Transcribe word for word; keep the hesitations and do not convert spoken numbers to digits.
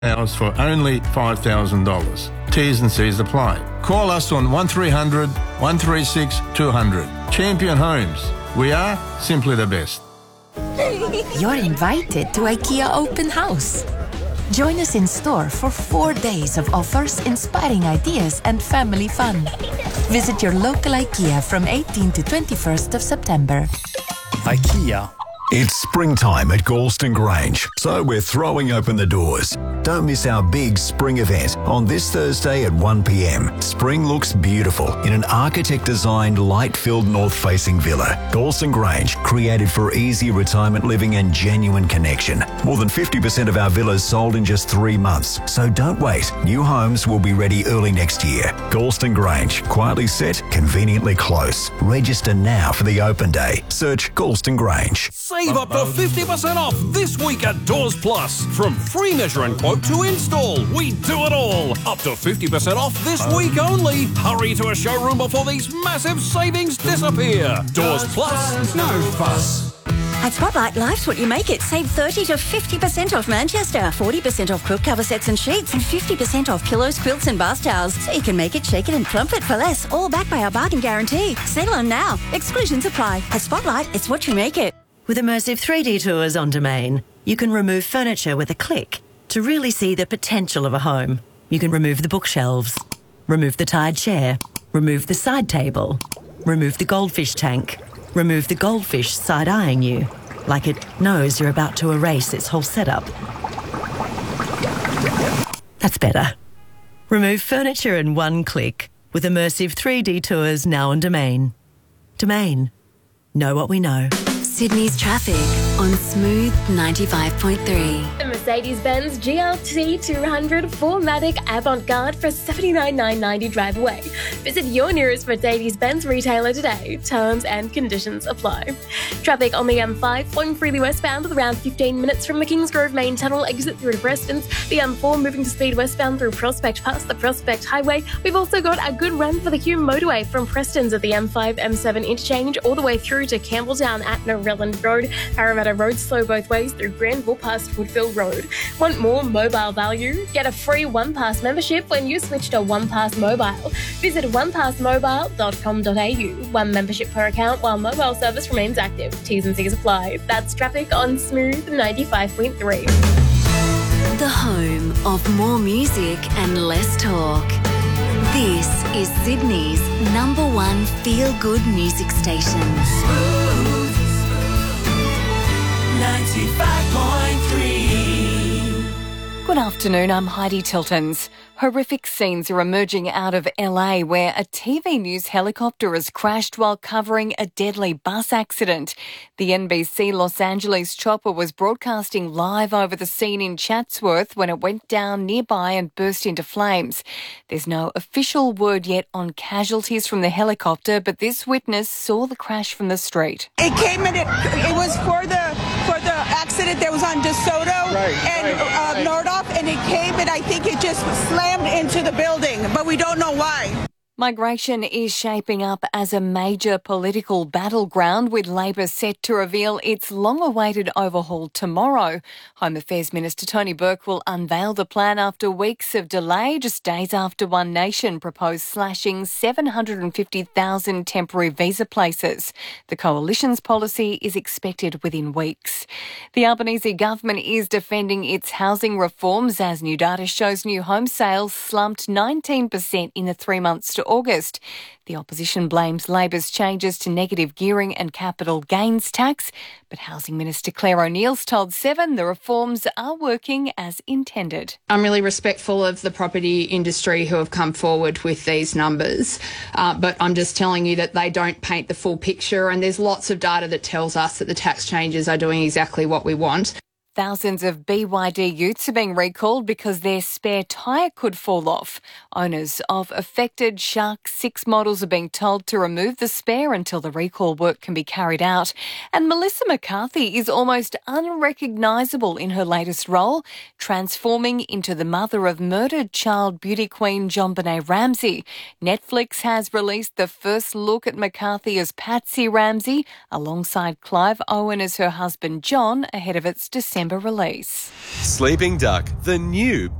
hours for only five thousand dollars. T's and C's apply. Call us on one three hundred, one three six, two hundred. Champion Homes. We are simply the best. You're invited to IKEA Open House. Join us in store for four days of offers, inspiring ideas and family fun. Visit your local IKEA from eighteenth to twenty-first of September. IKEA. It's springtime at Galston Grange, so we're throwing open the doors. Don't miss our big spring event on this Thursday at one p m. Spring looks beautiful in an architect-designed, light-filled north-facing villa. Galston Grange, created for easy retirement living and genuine connection. More than fifty percent of our villas sold in just three months, so don't wait. New homes will be ready early next year. Galston Grange, quietly set, conveniently close. Register now for the open day. Search Galston Grange. Save up to fifty percent off this week at Doors Plus. From free measure and quote to install, we do it all. Up to fifty percent off this week only. Hurry to a showroom before these massive savings disappear. Doors Plus, no fuss. At Spotlight, life's what you make it. Save thirty to fifty percent off Manchester, forty percent off quilt cover sets and sheets, and fifty percent off pillows, quilts and bath towels. So you can make it, shake it and plump it for less. All backed by our bargain guarantee. Sale on now. Exclusions apply. At Spotlight, it's what you make it. With immersive three D tours on Domain, you can remove furniture with a click to really see the potential of a home. You can remove the bookshelves, remove the tired chair, remove the side table, remove the goldfish tank, remove the goldfish side-eyeing you, like it knows you're about to erase its whole setup. That's better. Remove furniture in one click with immersive three D tours now on Domain. Domain. Know what we know. Sydney's traffic on Smooth ninety-five point three. The Mercedes-Benz G L T two hundred four matic Avant-Garde for seventy-nine thousand nine hundred ninety drive away. Visit your nearest Mercedes-Benz retailer today. Terms and conditions apply. Traffic on the M five flowing freely westbound with around fifteen minutes from the Kingsgrove main tunnel exit through to Prestons. The M four moving to speed westbound through Prospect past the Prospect Highway. We've also got a good run for the Hume motorway from Prestons at the M five M seven interchange all the way through to Campbelltown at Norelland Road. Parramatta Road slow both ways through Granville past Woodfield Road. Want more mobile value? Get a free OnePass membership when you switch to OnePass Mobile. Visit one pass mobile dot com dot a u. One membership per account while mobile service remains active. T's and C's apply. That's traffic on Smooth ninety-five point three. The home of more music and less talk. This is Sydney's number one feel-good music station. Smooth ninety-five point three. Good afternoon, I'm Heidi Tiltons. Horrific scenes are emerging out of L A where a T V news helicopter has crashed while covering a deadly bus accident. The N B C Los Angeles chopper was broadcasting live over the scene in Chatsworth when it went down nearby and burst into flames. There's no official word yet on casualties from the helicopter, but this witness saw the crash from the street. It came in, it, it was for the for the accident that was on DeSoto right, and right, uh, right. Nordoff, and it came and I think it just slammed into the building, but we don't know why. Migration is shaping up as a major political battleground, with Labor set to reveal its long-awaited overhaul tomorrow. Home Affairs Minister Tony Burke will unveil the plan after weeks of delay, just days after One Nation proposed slashing seven hundred fifty thousand temporary visa places. The Coalition's policy is expected within weeks. The Albanese government is defending its housing reforms as new data shows new home sales slumped nineteen percent in the three months to August. The opposition blames Labor's changes to negative gearing and capital gains tax, but Housing Minister Claire O'Neill's told Seven the reforms are working as intended. I'm really respectful of the property industry who have come forward with these numbers, uh, but I'm just telling you that they don't paint the full picture, and there's lots of data that tells us that the tax changes are doing exactly what we want. Thousands of B Y D utes are being recalled because their spare tyre could fall off. Owners of affected Shark six models are being told to remove the spare until the recall work can be carried out. And Melissa McCarthy is almost unrecognisable in her latest role, transforming into the mother of murdered child beauty queen JonBenet Ramsey. Netflix has released the first look at McCarthy as Patsy Ramsey, alongside Clive Owen as her husband John, ahead of its December December release. Sleeping Duck, the new